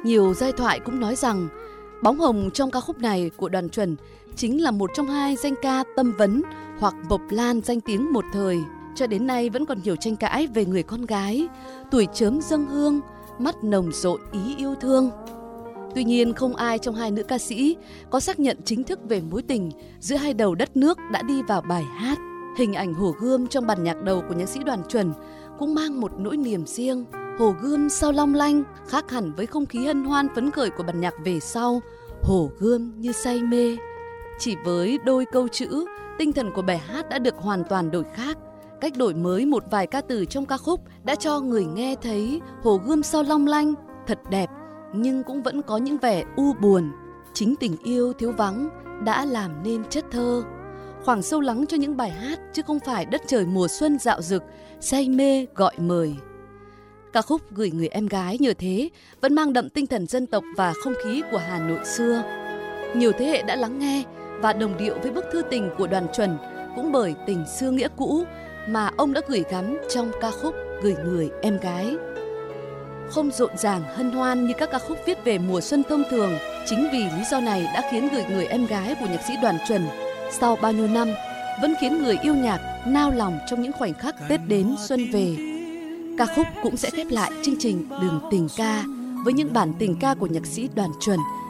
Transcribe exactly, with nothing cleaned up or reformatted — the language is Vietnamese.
Nhiều giai thoại cũng nói rằng bóng hồng trong ca khúc này của Đoàn Chuẩn chính là một trong hai danh ca Tâm Vấn hoặc Mộc Lan danh tiếng một thời. Cho đến nay vẫn còn nhiều tranh cãi về người con gái, tuổi chớm dâng hương, mắt nồng rộn ý yêu thương. Tuy nhiên không ai trong hai nữ ca sĩ có xác nhận chính thức về mối tình giữa hai đầu đất nước đã đi vào bài hát. Hình ảnh Hồ Gươm trong bản nhạc đầu của nhạc sĩ Đoàn Chuẩn cũng mang một nỗi niềm riêng. Hồ Gươm sao long lanh, khác hẳn với không khí hân hoan phấn khởi của bản nhạc về sau. Hồ Gươm như say mê. Chỉ với đôi câu chữ, tinh thần của bài hát đã được hoàn toàn đổi khác. Cách đổi mới một vài ca từ trong ca khúc đã cho người nghe thấy Hồ Gươm sao long lanh, thật đẹp, nhưng cũng vẫn có những vẻ u buồn. Chính tình yêu thiếu vắng đã làm nên chất thơ. Khoảng sâu lắng cho những bài hát chứ không phải đất trời mùa xuân dạo dực, say mê gọi mời. Ca khúc Gửi Người Em Gái nhờ thế vẫn mang đậm tinh thần dân tộc và không khí của Hà Nội xưa. Nhiều thế hệ đã lắng nghe và đồng điệu với bức thư tình của Đoàn Chuẩn cũng bởi tình xưa nghĩa cũ mà ông đã gửi gắm trong ca khúc Gửi Người Em Gái. Không rộn ràng hân hoan như các ca khúc viết về mùa xuân thông thường, chính vì lý do này đã khiến Gửi Người Em Gái của nhạc sĩ Đoàn Chuẩn sau bao nhiêu năm vẫn khiến người yêu nhạc nao lòng trong những khoảnh khắc Tết đến xuân về. Ca khúc cũng sẽ khép lại chương trình Đường Tình Ca với những bản tình ca của nhạc sĩ Đoàn Chuẩn